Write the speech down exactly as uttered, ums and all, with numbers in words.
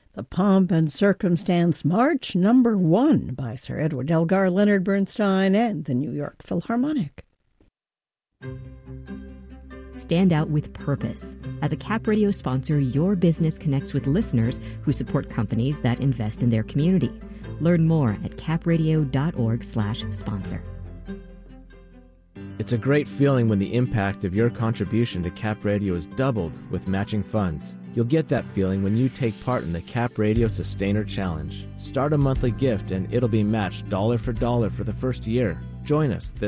The Pomp and Circumstance March Number One by Sir Edward Elgar, Leonard Bernstein, and the New York Philharmonic. Stand out with purpose. As a Cap Radio sponsor, your business connects with listeners who support companies that invest in their community. Learn more at capradio.org slash sponsor. It's a great feeling when the impact of your contribution to Cap Radio is doubled with matching funds. You'll get that feeling when you take part in the Cap Radio Sustainer Challenge. Start a monthly gift and it'll be matched dollar for dollar for the first year. Join us this